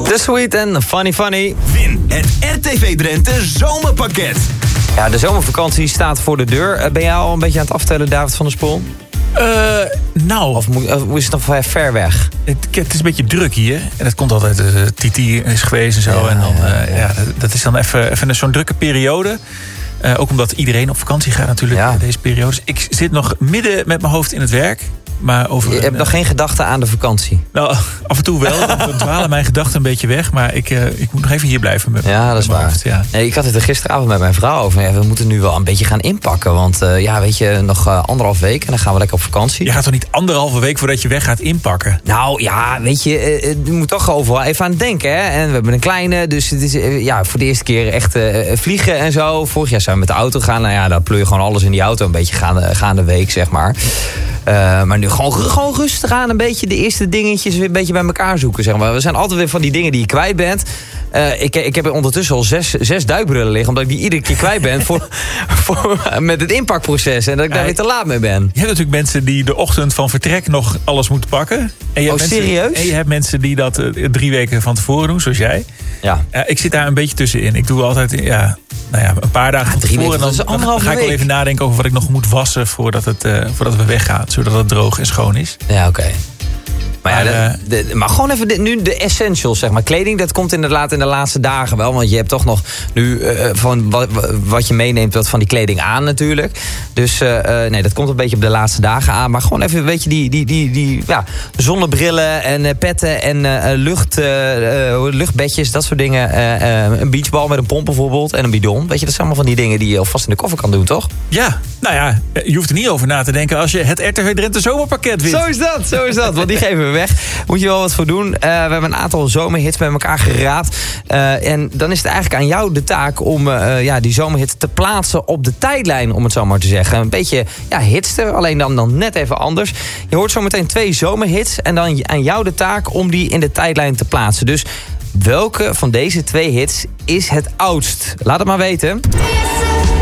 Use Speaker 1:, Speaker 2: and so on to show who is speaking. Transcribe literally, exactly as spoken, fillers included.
Speaker 1: The Sweet en Funny Funny.
Speaker 2: Win het R T V Drenthe zomerpakket.
Speaker 1: Ja, de zomervakantie staat voor de deur. Ben jij al een beetje aan het aftellen, David van der Spoel?
Speaker 3: Uh, nou...
Speaker 1: Of moet, of is het nog ver weg?
Speaker 3: Het, het is een beetje druk hier. En dat komt altijd... Uh, Titi is geweest en zo.
Speaker 1: Ja,
Speaker 3: en dan, uh,
Speaker 1: ja, ja.
Speaker 3: ja, dat, dat is dan even, even zo'n drukke periode. Uh, ook omdat iedereen op vakantie gaat natuurlijk
Speaker 1: Ja.
Speaker 3: deze periodes. Ik zit nog midden met mijn hoofd in het werk. Maar over
Speaker 1: Je
Speaker 3: een,
Speaker 1: hebt nog
Speaker 3: uh,
Speaker 1: geen gedachten aan de vakantie?
Speaker 3: Nou, af en toe wel. Dan dwalen mijn gedachten een beetje weg. Maar ik, uh, ik moet nog even hier blijven. Met,
Speaker 1: Ja,
Speaker 3: met
Speaker 1: dat is
Speaker 3: mijn
Speaker 1: waar.
Speaker 3: hoofd, ja.
Speaker 1: Nee, ik had het er gisteravond met mijn vrouw over. Ja, we moeten nu wel een beetje gaan inpakken. Want uh, ja, weet je, nog uh, anderhalf week en dan gaan we lekker op vakantie.
Speaker 3: Je gaat toch niet anderhalve week voordat je weg gaat inpakken?
Speaker 1: Nou ja, weet je, uh, je moet toch overal even aan denken. Hè? En we hebben een kleine, dus het is uh, ja, voor de eerste keer echt uh, vliegen en zo. Vorig jaar zijn we met de auto gaan. Nou ja, dan pleur je gewoon alles in die auto. Een beetje gaande, gaande week, zeg maar. Uh, maar nu gewoon, gewoon rustig aan. Een beetje de eerste dingetjes weer een beetje bij elkaar zoeken, zeg maar. We zijn altijd weer van die dingen die je kwijt bent. Uh, ik, ik heb er ondertussen al zes, zes duikbrillen liggen. Omdat ik die iedere keer kwijt ben voor, voor, met het inpakproces. En dat ik daar weer te laat mee ben.
Speaker 3: Je hebt natuurlijk mensen die de ochtend van vertrek nog alles moeten pakken. En je
Speaker 1: Oh,
Speaker 3: hebt mensen,
Speaker 1: serieus?
Speaker 3: En je hebt mensen die dat uh, drie weken van tevoren doen, zoals jij.
Speaker 1: Ja.
Speaker 3: Uh, ik zit daar een beetje tussenin. Ik doe altijd ja, nou ja, een paar dagen van
Speaker 1: drie
Speaker 3: tevoren.
Speaker 1: weken,
Speaker 3: En
Speaker 1: dat
Speaker 3: dan,
Speaker 1: is
Speaker 3: dan ga ik wel
Speaker 1: week.
Speaker 3: even nadenken over wat ik nog moet wassen voordat, het, uh, voordat we weggaan. Zodat het droog en schoon is.
Speaker 1: Ja, oké. Okay. Maar, ja,
Speaker 3: Maar,
Speaker 1: de, de, maar gewoon even de, nu de essentials, zeg maar. Kleding, dat komt inderdaad in de laatste dagen wel. Want je hebt toch nog nu uh, van wat, wat je meeneemt, wat van die kleding aan natuurlijk. Dus uh, nee, dat komt een beetje op de laatste dagen aan. Maar gewoon even, weet je, die, die, die, die ja, zonnebrillen en uh, petten en uh, lucht, uh, uh, luchtbedjes, dat soort dingen. Uh, uh, een beachbal met een pomp bijvoorbeeld en een bidon. Weet je, dat zijn allemaal van die dingen die je alvast in de koffer kan doen, toch?
Speaker 3: Ja, nou ja, je hoeft er niet over na te denken als je het R T V Drenthe zomerpakket wint.
Speaker 1: Zo is dat, zo is dat. Want die geven we weg. Moet je wel wat voor doen. Uh, we hebben een aantal zomerhits bij elkaar geraapt. Uh, en dan is het eigenlijk aan jou de taak om uh, ja, die zomerhits te plaatsen op de tijdlijn, om het zo maar te zeggen. Een beetje ja, hitster, alleen dan, dan net even anders. Je hoort zo meteen twee zomerhits en dan aan jou de taak om die in de tijdlijn te plaatsen. Dus welke van deze twee hits is het oudst? Laat het maar weten.